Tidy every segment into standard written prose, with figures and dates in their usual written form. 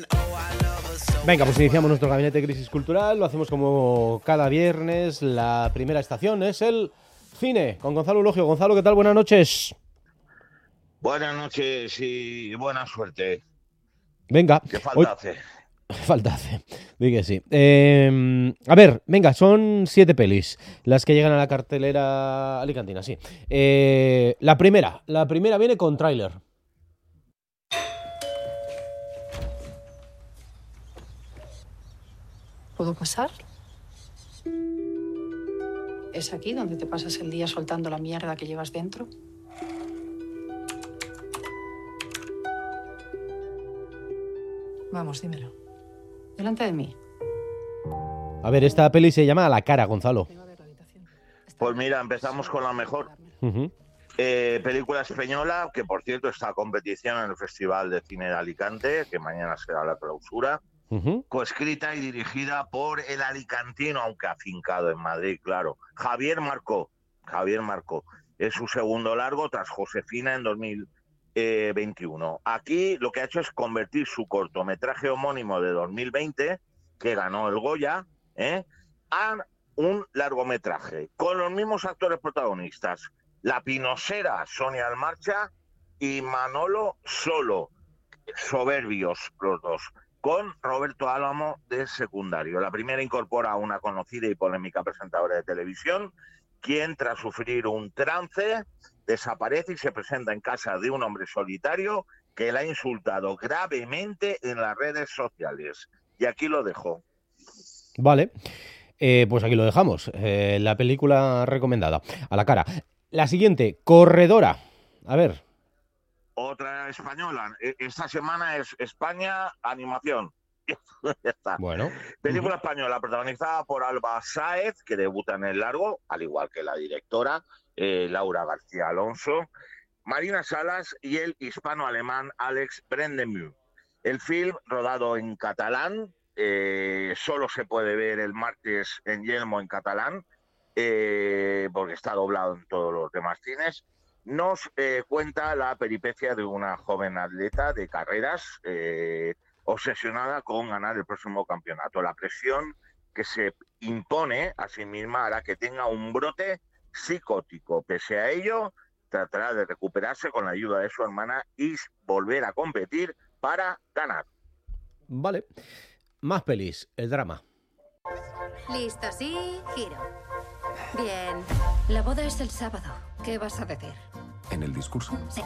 Venga, pues iniciamos nuestro gabinete de crisis cultural. Lo hacemos como cada viernes. La primera estación es el cine con Gonzalo Eulogio. Gonzalo, ¿qué tal? Buenas noches. Buenas noches y buena suerte. Venga, ¿Qué hoy falta hace? falta hace. Di que sí. A ver, venga, son 7 pelis las que llegan a la cartelera alicantina, sí. La primera viene con tráiler. ¿Puedo pasar? ¿Es aquí donde te pasas el día soltando la mierda que llevas dentro? Vamos, dímelo. Delante de mí. A ver, esta peli se llama A la cara, Gonzalo. Vengo a ver la habitación. Pues mira, empezamos con la mejor. Ujú. Película española, que por cierto está a competición en el Festival de Cine de Alicante, que mañana será la clausura. Ujú. Coescrita y dirigida por el alicantino, aunque afincado en Madrid, claro. Javier Marcó. Es su segundo largo tras Josefina en 2021. Aquí lo que ha hecho es convertir su cortometraje homónimo de 2020, que ganó el Goya, a un largometraje con los mismos actores protagonistas. La pinosera Sonia Almarcha y Manolo Solo, soberbios los dos, con Roberto Álamo de secundario. La primera incorpora a una conocida y polémica presentadora de televisión, quien tras sufrir un trance desaparece y se presenta en casa de un hombre solitario que la ha insultado gravemente en las redes sociales. Y aquí lo dejo. Vale, pues aquí lo dejamos. La película recomendada. A la cara. La siguiente, Corredora. A ver. Otra española. Esta semana es España Animación. Ya está. Bueno. Película española protagonizada por Alba Sáez, que debuta en el largo, al igual que la directora Laura García Alonso, Marina Salas y el hispano-alemán Alex Brendemühl. El film, rodado en catalán, solo se puede ver el martes en Yelmo en catalán, porque está doblado en todos los demás cines. Nos cuenta la peripecia de una joven atleta de carreras obsesionada con ganar el próximo campeonato. La presión que se impone a sí misma hará que tenga un brote psicótico. Pese a ello, tratará de recuperarse con la ayuda de su hermana y volver a competir para ganar. Vale. Más pelis. El drama. Listo, sí, giro. Bien. La boda es el sábado. ¿Qué vas a decir? ¿En el discurso? Sí.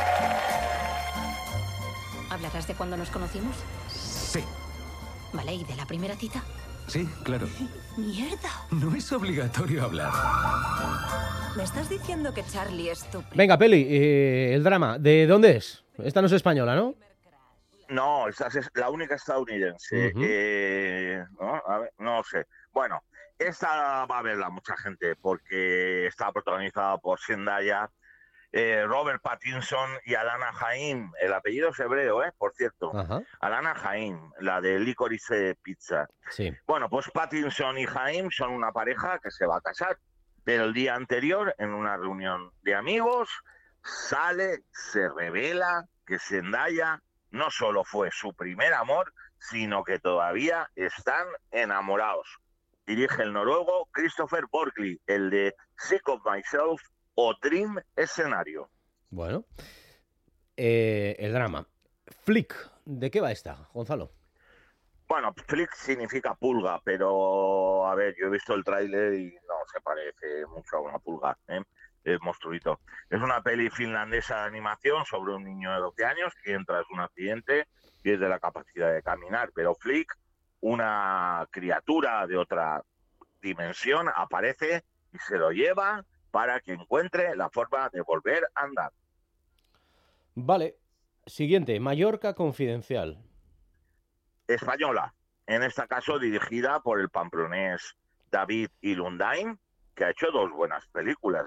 ¿Hablarás de cuando nos conocimos? Sí. Vale, ¿y de la primera cita? Sí, claro. ¡Mierda! No es obligatorio hablar. ¿Me estás diciendo que Charlie es tu... Venga, peli. El drama. ¿De dónde es? Esta no es española, ¿no? No, esta es la única estadounidense. Ujú. ¿No? A ver, no sé. Bueno, esta va a verla mucha gente porque está protagonizada por Zendaya, Robert Pattinson y Alana Haim. El apellido es hebreo, por cierto. Ajá. Alana Haim, la de Licorice Pizza. Sí. Bueno, pues Pattinson y Haim son una pareja que se va a casar, pero el día anterior, en una reunión de amigos, se revela que Zendaya no solo fue su primer amor, sino que todavía están enamorados. Dirige el noruego Christopher Borgli, el de Sick of Myself o Dream Escenario. Bueno. El drama. Flick. ¿De qué va esta, Gonzalo? Bueno, Flick significa pulga, pero a ver, yo he visto el tráiler y no se parece mucho a una pulga, Es monstruito. Es una peli finlandesa de animación sobre un niño de 12 años que tras un accidente pierde la capacidad de caminar, pero Flick, una criatura de otra dimensión, aparece y se lo lleva para que encuentre la forma de volver a andar. Vale. Siguiente. Mallorca Confidencial. Española, en este caso dirigida por el pamplonés David Ilundain, que ha hecho dos buenas películas,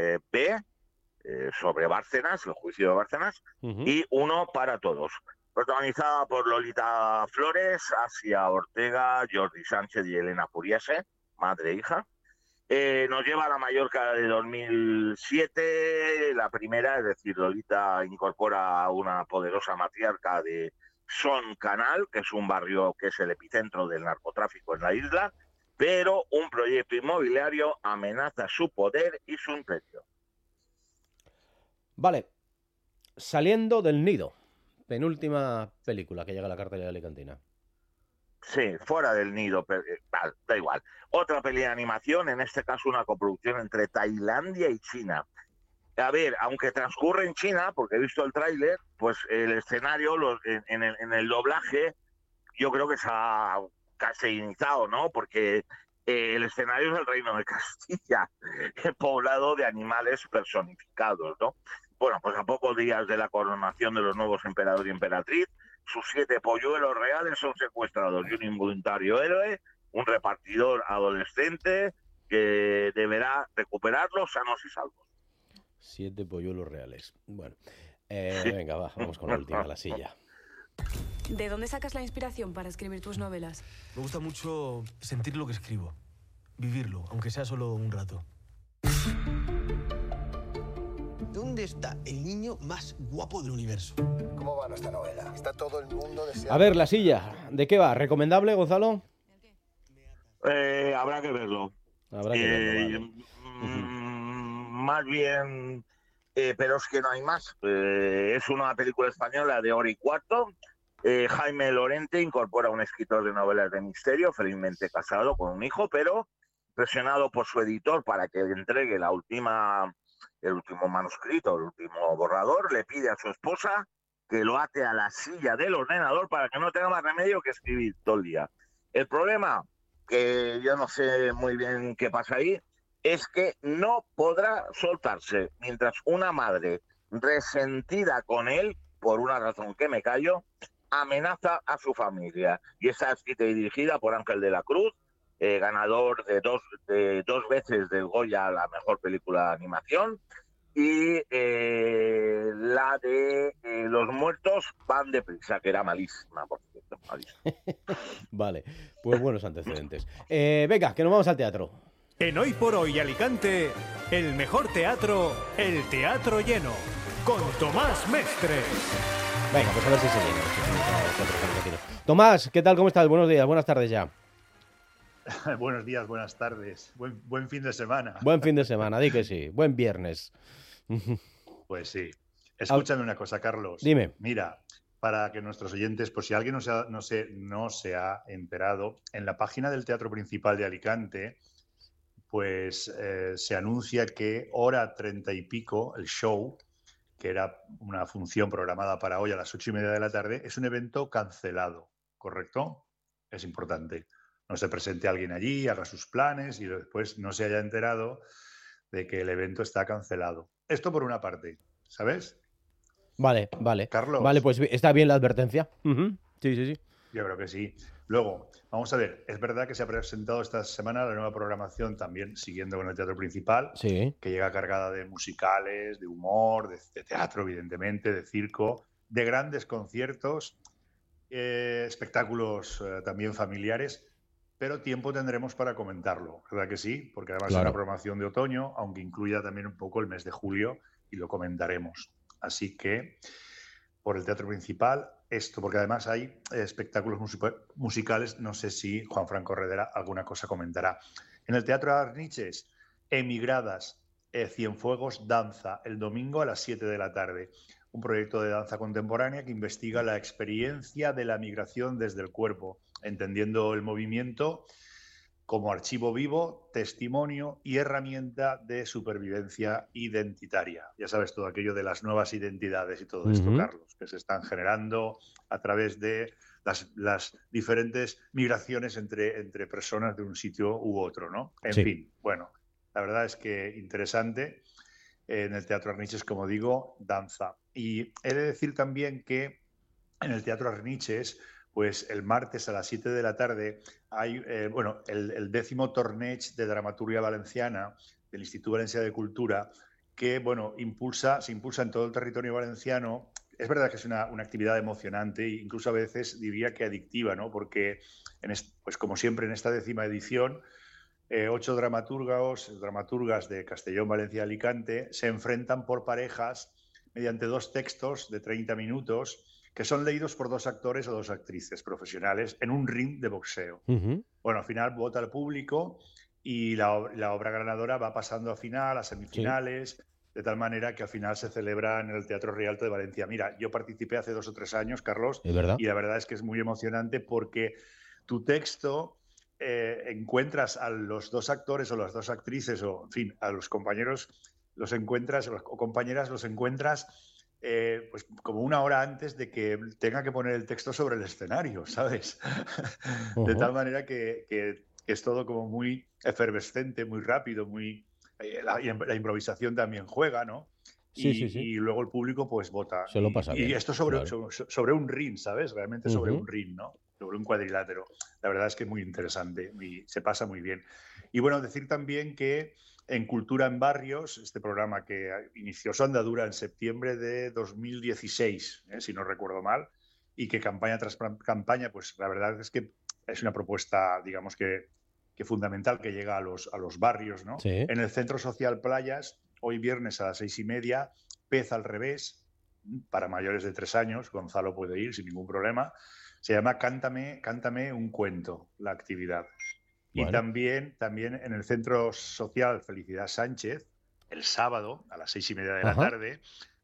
sobre Bárcenas, el juicio de Bárcenas, Uh-huh. y Uno para todos, protagonizada por Lolita Flores, Asia Ortega, Jordi Sánchez y Elena Furiase, madre e hija. Nos lleva a la Mallorca de 2007, la primera, es decir, Lolita incorpora a una poderosa matriarca de Son Canal, que es un barrio que es el epicentro del narcotráfico en la isla, pero un proyecto inmobiliario amenaza su poder y su imperio. Vale, Saliendo del nido, penúltima película que llega a la cartelera alicantina. Sí, fuera del nido, pero, da igual. Otra peli de animación, en este caso una coproducción entre Tailandia y China. A ver, aunque transcurre en China, porque he visto el tráiler, pues el escenario en el doblaje yo creo que se ha castellanizado, ¿no? Porque el escenario es el Reino de Castilla, poblado de animales personificados, ¿no? Bueno, pues a pocos días de la coronación de los nuevos emperador y emperatriz, sus 7 polluelos reales son secuestrados y un involuntario héroe, un repartidor adolescente, que deberá recuperarlos sanos y salvos. 7 polluelos reales. Bueno, venga, vamos con la última, la silla. ¿De dónde sacas la inspiración para escribir tus novelas? Me gusta mucho sentir lo que escribo, vivirlo, aunque sea solo un rato. ¿Dónde está el niño más guapo del universo? ¿Cómo va nuestra novela? Está todo el mundo deseando... A ver, la silla, ¿de qué va? ¿Recomendable, Gonzalo? Habrá que verlo. Habrá que verlo, vale. Más bien, pero es que no hay más. Es una película española de hora y cuarto. Jaime Lorente incorpora a un escritor de novelas de misterio, felizmente casado con un hijo, pero presionado por su editor para que le entregue el último manuscrito, el último borrador, le pide a su esposa que lo ate a la silla del ordenador para que no tenga más remedio que escribir todo el día. El problema, que yo no sé muy bien qué pasa ahí, es que no podrá soltarse mientras una madre resentida con él, por una razón que me callo, amenaza a su familia. Y está escrita y dirigida por Ángel de la Cruz, ganador de dos veces del Goya a la mejor película de animación, y la de Los muertos van deprisa, que era malísima, por cierto, malísima. Vale, pues buenos antecedentes. Venga, que nos vamos al teatro. En Hoy por Hoy Alicante, el mejor teatro, el Teatro Lleno, con Tomás Mestre. Venga, pues a ver si se llena. Tomás, ¿qué tal? ¿Cómo estás? Buenos días, buenas tardes ya. Buenos días, buenas tardes. Buen fin de semana. Buen fin de semana, di que sí. Buen viernes. Pues sí. Escúchame una cosa, Carlos. Dime. Mira, para que nuestros oyentes, por si alguien no se ha enterado, en la página del Teatro Principal de Alicante, pues se anuncia que hora 30 y pico, el show, que era una función programada para hoy a las 8:30 de la tarde, es un evento cancelado, ¿correcto? Es importante. No se presente alguien allí, haga sus planes y después no se haya enterado de que el evento está cancelado. Esto por una parte, ¿sabes? Vale. Carlos. Vale, pues está bien la advertencia. Sí. Yo creo que sí. Luego, vamos a ver, es verdad que se ha presentado esta semana la nueva programación, también siguiendo con el Teatro Principal, sí, que llega cargada de musicales, de humor, de teatro, evidentemente, de circo, de grandes conciertos, espectáculos también familiares, pero tiempo tendremos para comentarlo, ¿verdad que sí? Porque además es una programación de otoño, aunque incluya también un poco el mes de julio, y lo comentaremos. Así que, por el Teatro Principal, esto, porque además hay espectáculos musicales, no sé si Juan Franco Redera alguna cosa comentará. En el Teatro Arniches, Emigradas, Cienfuegos Danza, el domingo a las 7 de la tarde. Un proyecto de danza contemporánea que investiga la experiencia de la migración desde el cuerpo, entendiendo el movimiento como archivo vivo, testimonio y herramienta de supervivencia identitaria. Ya sabes, todo aquello de las nuevas identidades y todo esto, Carlos, que se están generando a través de las diferentes migraciones entre personas de un sitio u otro, ¿no? En fin, bueno, la verdad es que interesante. En el Teatro Arniches, como digo, danza. Y he de decir también que en el Teatro Arniches, pues el martes a las 7 de la tarde hay el 10º torneig de dramaturgia valenciana del Instituto Valencià de Cultura, que se impulsa en todo el territorio valenciano. Es verdad que es una actividad emocionante e incluso a veces diría que adictiva, ¿no? Porque, pues como siempre en esta 10ª edición, 8 dramaturgas de Castellón, Valencia y Alicante se enfrentan por parejas mediante 2 textos de 30 minutos que son leídos por 2 actores o 2 actrices profesionales en un ring de boxeo. Bueno, al final vota el público y la obra ganadora va pasando a final, a semifinales, de tal manera que al final se celebra en el Teatro Rialto de Valencia. Mira, yo participé hace 2 o 3 años, Carlos, ¿Es verdad? y la verdad es que es muy emocionante porque tu texto encuentras a los 2 actores o las 2 actrices, o en fin, a los compañeros los encuentras, o compañeras los encuentras pues como 1 hora antes de que tenga que poner el texto sobre el escenario, ¿sabes? De tal manera que es todo como muy efervescente, muy rápido, muy la improvisación también juega, ¿no? Y luego el público pues vota. Se lo pasa bien. Y esto sobre un ring, ¿sabes? Realmente sobre un ring, ¿no? Sobre un cuadrilátero. La verdad es que es muy interesante y se pasa muy bien. Y bueno, decir también que en Cultura en Barrios, este programa que inició su andadura en septiembre de 2016, si no recuerdo mal, y que campaña tras campaña, pues la verdad es que es una propuesta, digamos que fundamental, que llega a los barrios, ¿no? Sí. En el Centro Social Playas, hoy viernes a las 6:30, Pez al revés, para mayores de 3 años, Gonzalo puede ir sin ningún problema. Se llama Cántame un cuento, la actividad. Bueno. Y también en el Centro Social Felicidad Sánchez, el sábado a las 6:30 de la tarde,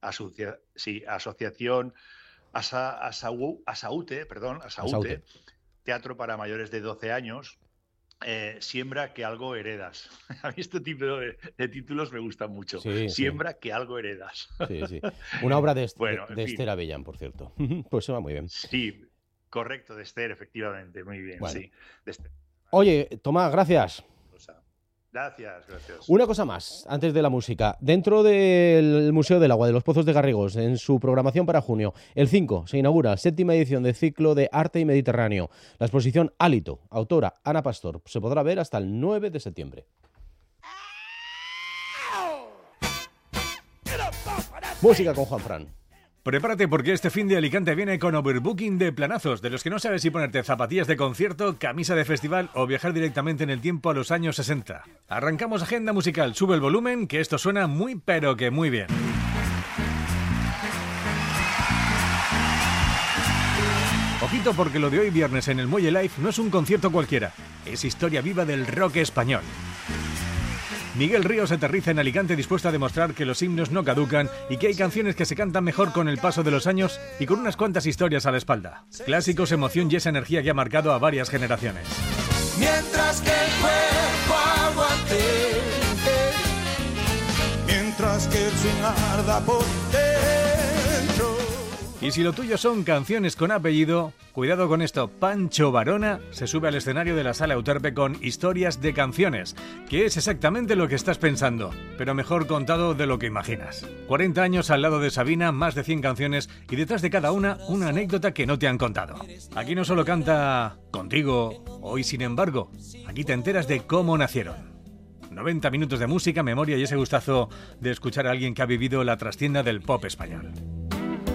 Asociación Asaúte, Teatro para mayores de 12 años, Siembra que algo heredas. A mí este tipo de títulos me gustan mucho. Siembra que algo heredas. Sí. Una obra de Esther Avellán, por cierto. Pues se va muy bien. Sí, correcto, de Esther, efectivamente. Muy bien, bueno. Sí. De Esther. Oye, Tomás, gracias. Gracias. Una cosa más, antes de la música. Dentro del Museo del Agua de los Pozos de Garrigós, en su programación para junio, el 5 se inaugura 7ª edición del ciclo de Arte y Mediterráneo. La exposición Hálito, autora Ana Pastor, se podrá ver hasta el 9 de septiembre. Música con Juanfran. Prepárate porque este fin de Alicante viene con overbooking de planazos, de los que no sabes si ponerte zapatillas de concierto, camisa de festival o viajar directamente en el tiempo a los años 60. Arrancamos agenda musical, sube el volumen, que esto suena muy pero que muy bien. Ojito porque lo de hoy viernes en el Muelle Live no es un concierto cualquiera, es historia viva del rock español. Miguel Ríos aterriza en Alicante dispuesto a demostrar que los himnos no caducan y que hay canciones que se cantan mejor con el paso de los años y con unas cuantas historias a la espalda. Clásicos, emoción y esa energía que ha marcado a varias generaciones. Mientras que el cuerpo aguante, mientras que el swing arda por dentro. Y si lo tuyo son canciones con apellido, cuidado con esto, Pancho Varona se sube al escenario de la Sala Euterpe con Historias de Canciones, que es exactamente lo que estás pensando, pero mejor contado de lo que imaginas. 40 años al lado de Sabina, más de 100 canciones y detrás de cada una anécdota que no te han contado. Aquí no solo canta Contigo o Y sin embargo, aquí te enteras de cómo nacieron. 90 minutos de música, memoria y ese gustazo de escuchar a alguien que ha vivido la trastienda del pop español.